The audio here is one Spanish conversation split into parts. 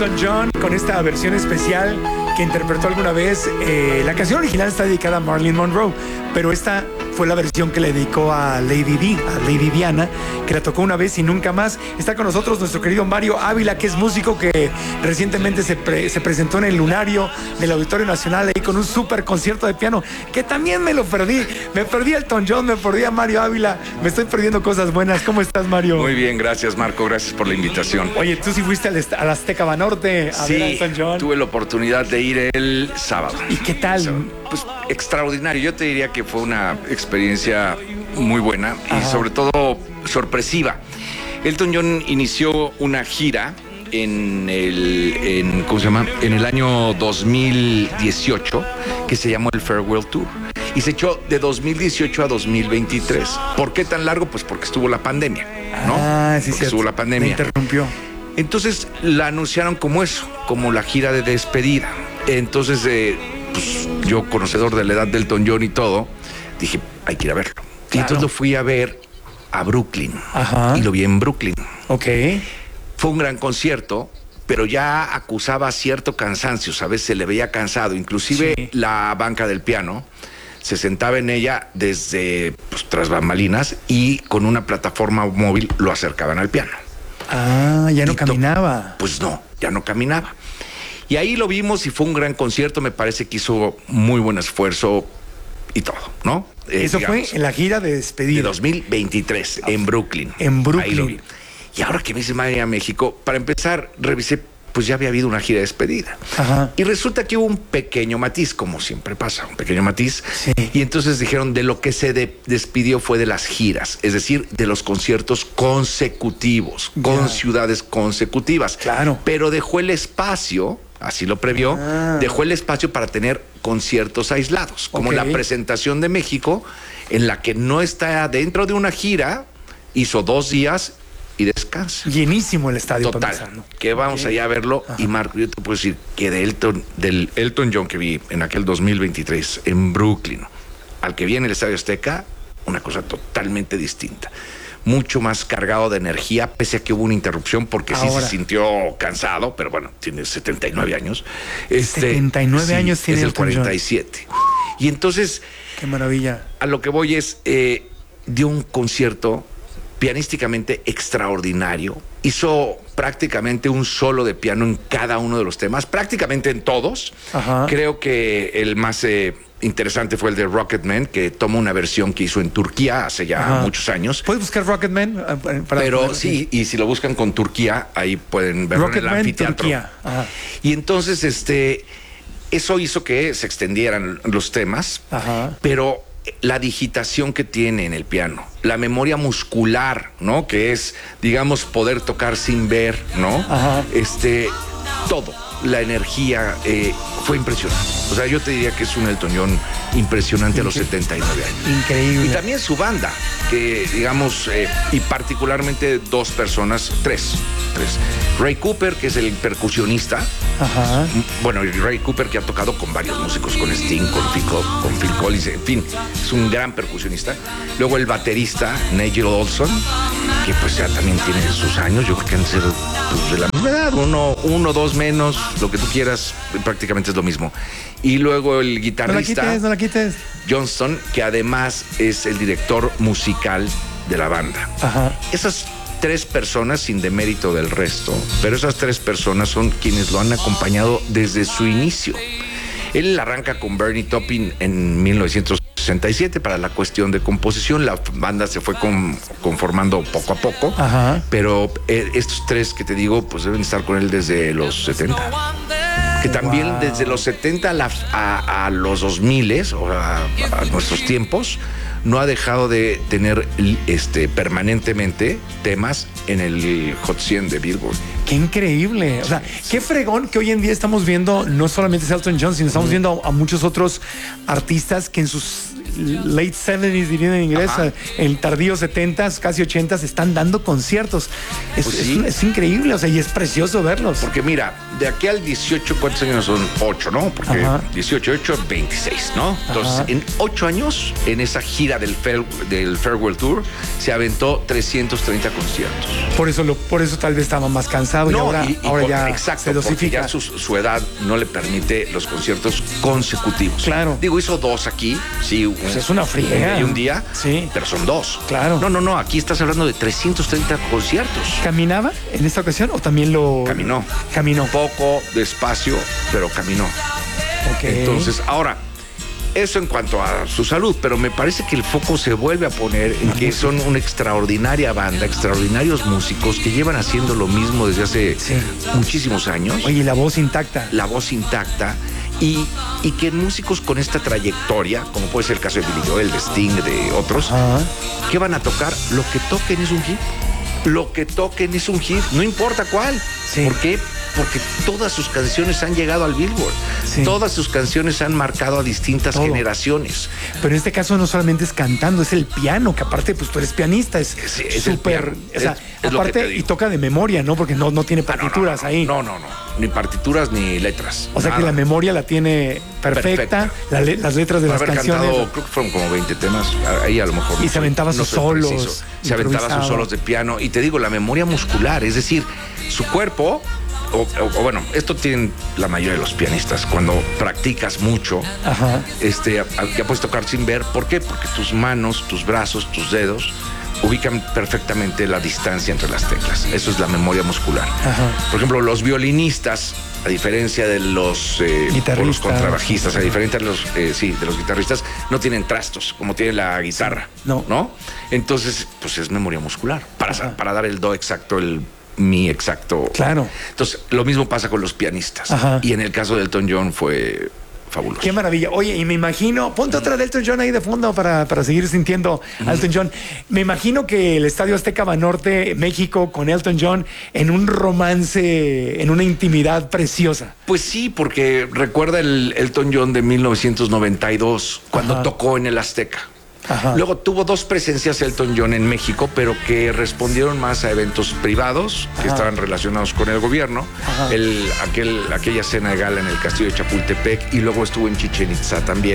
Elton John con esta versión especial que interpretó alguna vez. La canción original está dedicada a Marilyn Monroe, pero esta fue la versión que le dedicó a Lady Di, a Lady Diana, que la tocó una vez y nunca más. Está con nosotros nuestro querido Mario Ávila, que es músico que recientemente se presentó en el Lunario del Auditorio Nacional ahí con un súper concierto de piano, que también me lo perdí. Me perdí a Elton John, me perdí a Mario Ávila, me estoy perdiendo cosas buenas. ¿Cómo estás, Mario? Muy bien, gracias, Marco, gracias por la invitación. Oye, tú sí fuiste al Azteca Banorte a ver a Elton John. Tuve la oportunidad de ir el sábado. ¿Y qué tal? Pues extraordinario, yo te diría que fue una experiencia muy buena. Ajá. Y sobre todo sorpresiva. Elton John inició una gira en el año 2018 que se llamó el Farewell Tour y se echó de 2018 a 2023. ¿Por qué tan largo? Pues porque estuvo la pandemia, ¿no? Sí, porque estuvo la pandemia. Me interrumpió. Entonces la anunciaron como eso, como la gira de despedida. Entonces, pues, yo, conocedor de la edad del Elton John y todo, dije, hay que ir a verlo. Claro. Y entonces lo fui a ver a Brooklyn. Ajá. Y lo vi en Brooklyn. Ok. Fue un gran concierto, pero ya acusaba cierto cansancio, ¿sabes? Se le veía cansado. Inclusive sí. La banca del piano se sentaba en ella desde tras bambalinas y con una plataforma móvil lo acercaban al piano. Ya no caminaba. Pues no, ya no caminaba. Y ahí lo vimos y fue un gran concierto. Me parece que hizo muy buen esfuerzo y todo, ¿no? Eso digamos, fue en la gira de despedida. De 2023, en Brooklyn. En Brooklyn. Ahí lo vi. Y ahora que me hice madre a México, para empezar, revisé, pues ya había habido una gira de despedida. Ajá. Y resulta que hubo un pequeño matiz, como siempre pasa, un pequeño matiz. Sí. Y entonces dijeron, de lo que se despidió fue de las giras, es decir, de los conciertos consecutivos, con ciudades consecutivas. Claro. Pero dejó el espacio, así lo previó, dejó el espacio para tener conciertos aislados, como la presentación de México, en la que no está dentro de una gira, hizo 2 días y descansa. Llenísimo el estadio. Total, ¿no? Que vamos allá a verlo. Ajá. Y Marco, yo te puedo decir que del Elton John que vi en aquel 2023 en Brooklyn, al que vi en el Estadio Azteca, una cosa totalmente distinta. Mucho más cargado de energía, pese a que hubo una interrupción, porque sí se sintió cansado, pero bueno, tiene 79 años. 79 años tiene es el 47. Y entonces... ¡Qué maravilla! A lo que voy es, dio un concierto pianísticamente extraordinario. Hizo prácticamente un solo de piano en cada uno de los temas, prácticamente en todos. Ajá. Creo que el más... interesante fue el de Rocketman, que toma una versión que hizo en Turquía hace ya muchos años. ¿Puedes buscar Rocketman? Pero sí, y si lo buscan con Turquía, ahí pueden verlo en el anfiteatro. Turquía. Ajá. Y entonces, eso hizo que se extendieran los temas, pero la digitación que tiene en el piano, la memoria muscular, ¿no? Que es, digamos, poder tocar sin ver, ¿no? Todo. La energía fue impresionante. O sea, yo te diría que es un Elton John impresionante a los 79 años. Increíble. Y también su banda, que digamos, y particularmente 2 personas, 3. Ray Cooper, que es el percusionista. Ajá. Bueno, Ray Cooper, que ha tocado con varios músicos, con Sting, con Phil Collins, en fin, es un gran percusionista. Luego el baterista, Nigel Olsson, que pues ya también tiene sus años, yo creo que han de ser de la misma edad, 1, 2 menos, lo que tú quieras, prácticamente es lo mismo. Y luego el guitarrista, no la quites. Johnston, que además es el director musical de la banda. Ajá. Esas 3 personas, sin demérito del resto, pero esas 3 personas son quienes lo han acompañado desde su inicio. Él arranca con Bernie Taupin en 1967 para la cuestión de composición. La banda se fue conformando poco a poco. Ajá. Pero estos 3 que te digo, pues deben estar con él desde los 70. Que también desde los 70 a los 2000, o a nuestros tiempos, no ha dejado de tener permanentemente temas en el Hot 100 de Billboard. ¡Qué increíble! O sea, qué fregón que hoy en día estamos viendo, no solamente Elton John, sino estamos viendo a muchos otros artistas que en sus late 70s, dirían en inglés, en tardíos 70s, casi 80s, están dando conciertos. Es increíble, o sea, y es precioso verlos. Porque mira, de aquí al 18, ¿cuántos años son? 8, ¿no? Porque 18, 8, 26, ¿no? Entonces, en 8 años, en esa gira del Farewell Tour, se aventó 330 conciertos. Por eso tal vez estaba más cansado, no, y ahora ya exacto, se dosifica. Ya su edad no le permite los conciertos consecutivos. Claro. Digo, hizo 2 aquí, sí. Pues es una friega. Y un día, sí. Pero son 2. Claro. No, aquí estás hablando de 330 conciertos. ¿Caminaba en esta ocasión o también lo...? Caminó. Caminó. Poco, despacio, pero caminó. Ok. Entonces, ahora... Eso en cuanto a su salud, pero me parece que el foco se vuelve a poner en que son una extraordinaria banda, extraordinarios músicos que llevan haciendo lo mismo desde hace muchísimos años. Oye, la voz intacta. La voz intacta. Y que músicos con esta trayectoria, como puede ser el caso de Billy Joel, de Sting, de otros, que van a tocar, lo que toquen es un hit. Lo que toquen es un hit, no importa cuál. Sí. ¿Por qué? Porque todas sus canciones han llegado al Billboard. Sí. Todas sus canciones han marcado a distintas generaciones. Pero en este caso no solamente es cantando, es el piano, que aparte pues tú eres pianista, es súper... O sea, aparte, y toca de memoria, ¿no? Porque no tiene partituras ahí. No. Ni partituras ni letras. O sea que la memoria la tiene perfecta. Las letras de las canciones. Cantado, creo que fueron como 20 temas. Ahí a lo mejor. Y se aventaba sus solos. Se aventaba sus solos de piano. Y te digo, la memoria muscular, es decir, su cuerpo... O bueno, esto tienen la mayoría de los pianistas. Cuando practicas mucho, ya puedes tocar sin ver. ¿Por qué? Porque tus manos, tus brazos, tus dedos ubican perfectamente la distancia entre las teclas. Eso es la memoria muscular. Por ejemplo, los violinistas, a diferencia de los contrabajistas, a diferencia de los guitarristas, no tienen trastos como tiene la guitarra. ¿No? Entonces, pues es memoria muscular para dar el do exacto, el mi exacto. Claro. Entonces, lo mismo pasa con los pianistas. Y en el caso de Elton John fue fabuloso. Qué maravilla. Oye, y me imagino, ponte otra de Elton John ahí de fondo para seguir sintiendo a Elton John. Me imagino que el Estadio Azteca Banorte, México, con Elton John en un romance, en una intimidad preciosa. Pues sí, porque recuerda el Elton John de 1992, cuando tocó en el Azteca. Luego tuvo 2 presencias Elton John en México, pero que respondieron más a eventos privados que estaban relacionados con el gobierno. Aquella cena de gala en el Castillo de Chapultepec, y luego estuvo en Chichén Itzá también.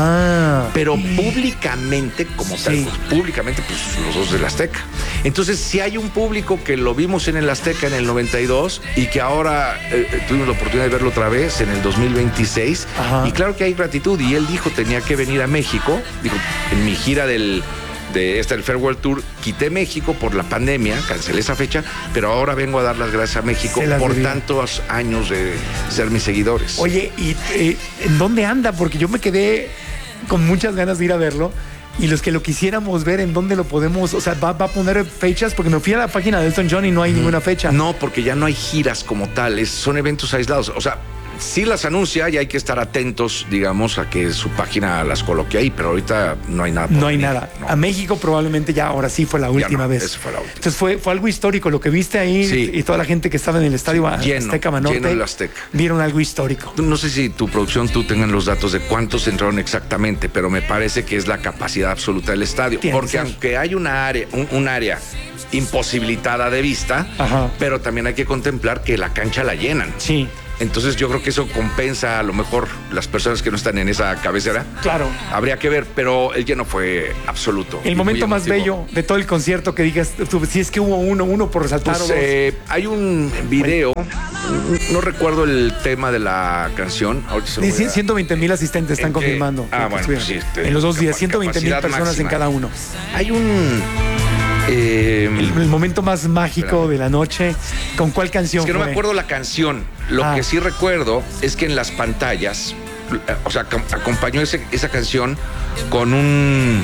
Pero públicamente, como tal, públicamente, pues los 2 del Azteca. Entonces, si hay un público que lo vimos en el Azteca en el 92 y que ahora tuvimos la oportunidad de verlo otra vez en el 2026, y claro que hay gratitud, y él dijo tenía que venir a México. Dijo, en mi gira del Farewell Tour, quité México por la pandemia, cancelé esa fecha, pero ahora vengo a dar las gracias a México por tantos años de ser mis seguidores. Oye, ¿y en dónde anda? Porque yo me quedé con muchas ganas de ir a verlo. Y los que lo quisiéramos ver, ¿en dónde lo podemos? O sea, ¿va a poner fechas? Porque me fui a la página de Elton John y no hay ninguna fecha. No, porque ya no hay giras como tales, son eventos aislados. O sea, sí las anuncia y hay que estar atentos, digamos, a que su página las coloque ahí, pero ahorita no hay nada. No hay nada. No. A México probablemente ya ahora sí fue la última vez. Esa fue la última. Entonces fue algo histórico lo que viste ahí, y toda la gente que estaba en el estadio Azteca Banorte. Lleno el Azteca. Vieron algo histórico. No sé si tu producción, tú tengan los datos de cuántos entraron exactamente, pero me parece que es la capacidad absoluta del estadio. Porque aunque hay un área imposibilitada de vista, pero también hay que contemplar que la cancha la llenan. Sí. Entonces yo creo que eso compensa a lo mejor las personas que no están en esa cabecera. Claro. Habría que ver, pero el lleno fue absoluto. El momento más bello de todo el concierto que digas, si es que hubo uno por resaltar. Pues, hay un video, no recuerdo el tema de la canción. 120,000 asistentes están confirmando. Bueno, sí. En los 2 días, 120,000 personas máxima en cada uno. Hay un... el momento más mágico de la noche. ¿Con cuál canción? Es que no me acuerdo la canción. Lo que sí recuerdo es que en las pantallas, o sea, acompañó esa canción con un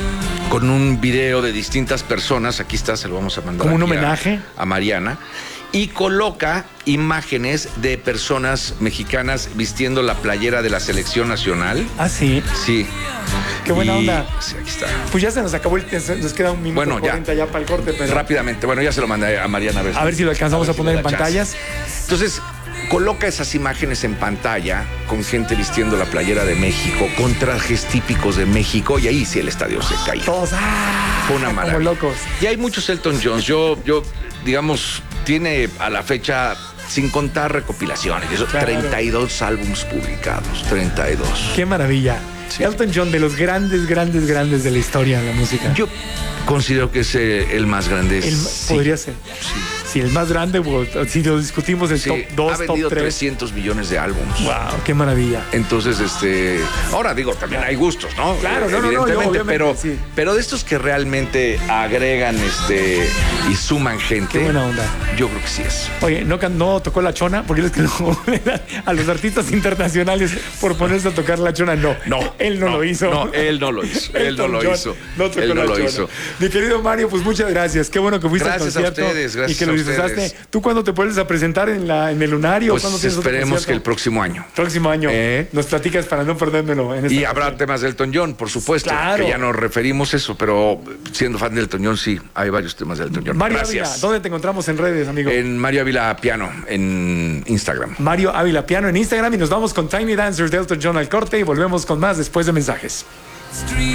video de distintas personas. Aquí está, se lo vamos a mandar. ¿Como un homenaje? A Mariana. Y coloca imágenes de personas mexicanas vistiendo la playera de la selección nacional. ¿Ah, sí? Sí. Qué buena onda. Sí, aquí está. Pues ya se nos acabó nos queda un minuto 40 ya para el corte. Pero... Rápidamente, ya se lo mandé a Mariana. A ver si lo alcanzamos a poner en pantallas. Entonces, coloca esas imágenes en pantalla con gente vistiendo la playera de México, con trajes típicos de México, y ahí sí el estadio se caía. Todos, fue una maravilla. como locos. Y hay muchos Elton Johns. Yo, digamos, tiene a la fecha, sin contar recopilaciones, eso, claro, 32 álbumes publicados, 32. Qué maravilla. Sí. Elton John, de los grandes de la historia de la música. Yo considero que es el más grande. Sí. Podría ser. Sí, el más grande, si lo discutimos, el top 2, ha vendido top 3. 300 millones de álbumes. Wow, qué maravilla. Entonces, ahora digo, también hay gustos, ¿no? Claro, evidentemente, pero de estos que realmente agregan y suman gente. Qué buena onda. Yo creo que sí es. Oye, no tocó la chona, porque es que a los artistas internacionales por ponerse a tocar la chona, no, él no lo hizo. No, él no lo hizo. Él no lo hizo. No tocó la chona. Mi querido Mario, pues muchas gracias. Qué bueno que fuiste al concierto. Gracias a ustedes, gracias. Y que lo disfrutaste. ¿Tú cuándo te vuelves a presentar en el Lunario? Pues esperemos que el próximo año. Próximo año. Nos platicas para no perdérmelo. Y habrá temas de Elton John, por supuesto. Claro. Que ya nos referimos eso, pero siendo fan de Elton John, sí, hay varios temas de Elton John. Mario Ávila, ¿dónde te encontramos en redes, amigo? En Mario Ávila Piano, en Instagram. Mario Ávila Piano en Instagram, y nos vamos con Tiny Dancers de Elton John al corte y volvemos con más después de mensajes.